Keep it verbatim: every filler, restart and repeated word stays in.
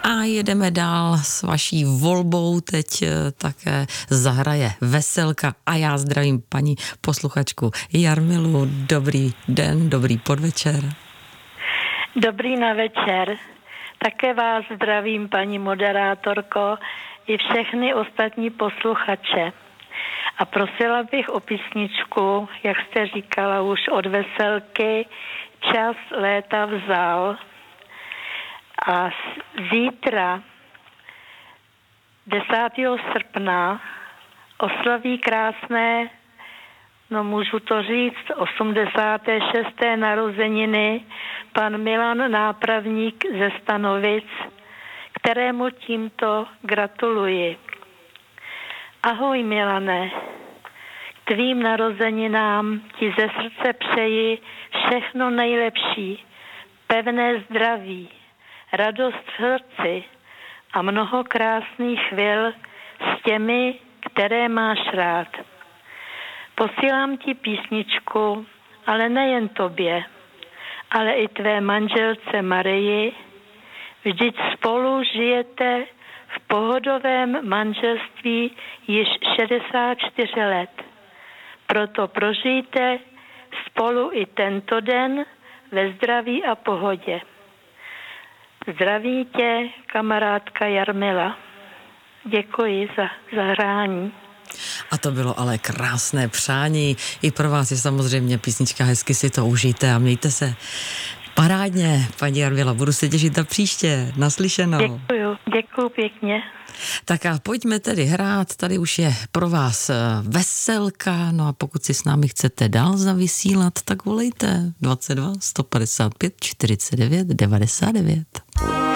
A jedeme dál s vaší volbou. Teď také zahraje Veselka a já zdravím paní posluchačku Jarmilu. Dobrý den, dobrý podvečer. Dobrý na večer. Také vás zdravím, paní moderátorko, i všechny ostatní posluchače. A prosila bych o písničku, jak jste říkala už od Veselky, Čas léta vzal. A zítra, desátého srpna, oslaví krásné, no můžu to říct, osmdesáté šesté narozeniny pan Milan Nápravník ze Stanovic, kterému tímto gratuluji. Ahoj Milane, k tvým narozeninám ti ze srdce přeji všechno nejlepší, pevné zdraví, radost v srdci a mnoho krásných chvil s těmi, které máš rád. Posílám ti písničku, ale nejen tobě, ale i tvé manželce Marii. Vždyť spolu žijete v pohodovém manželství již šedesát čtyři let. Proto prožijte spolu i tento den ve zdraví a pohodě. Zdraví tě kamarádka Jarmila. Děkuji za zahrání. A to bylo ale krásné přání. I pro vás je samozřejmě písnička, hezky si to užijte a mějte se parádně, paní Jarmila. Budu se těšit na příště. Naslyšenou. Děkuju, děkuju pěkně. Tak a pojďme tedy hrát. Tady už je pro vás Veselka. No a pokud si s námi chcete dál zavysílat, tak volejte dvacet dva sto padesát pět čtyřicet devět devadesát devět.